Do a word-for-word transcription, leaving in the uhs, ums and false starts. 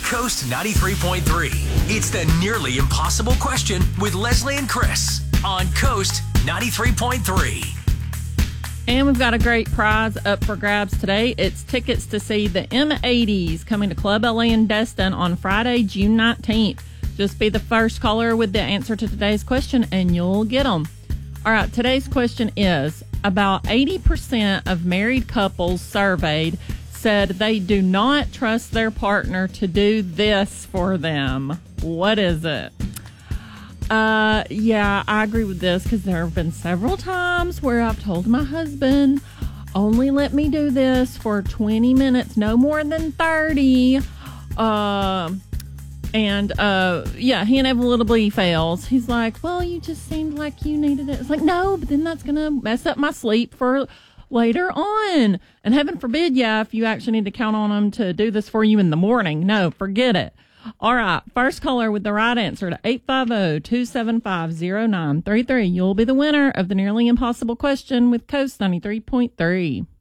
Coast ninety-three point three. It's the Nearly Impossible Question with Leslie and Chris on Coast ninety-three point three. And we've got a great prize up for grabs today. It's tickets to see the M eighties coming to Club L A in Destin on Friday, June nineteenth. Just be the first caller with the answer to today's question, and you'll get them. All right, today's question is, about eighty percent of married couples surveyed said they do not trust their partner to do this for them. What is it? Uh, yeah, I agree with this because there have been several times where I've told my husband, only let me do this for twenty minutes, no more than thirty. Uh, and, uh, yeah, he inevitably fails. He's like, well, you just seemed like you needed it. It's like, no, but then that's going to mess up my sleep for later on. And heaven forbid, yeah, if you actually need to count on him to do this for you in the morning. No, forget it. All right, first caller with the right answer to eight five zero, two seven five, zero nine three three. You'll be the winner of the Nearly Impossible Question with Coast ninety-three point three.